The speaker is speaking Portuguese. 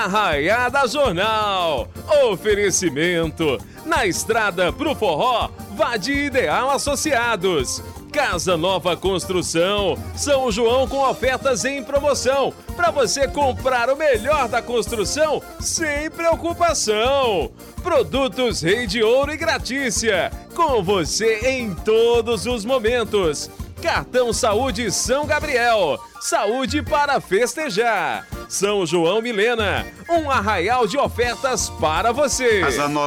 Arraiada Jornal. Oferecimento. Na estrada pro forró, vá de Ideal Associados. Casa Nova Construção, São João com ofertas em promoção, para você comprar o melhor da construção sem preocupação. Produtos Rei de Ouro e Gratícia, com você em todos os momentos. Cartão Saúde São Gabriel, saúde para festejar. São João Milena, um arraial de ofertas para você. Casa Nova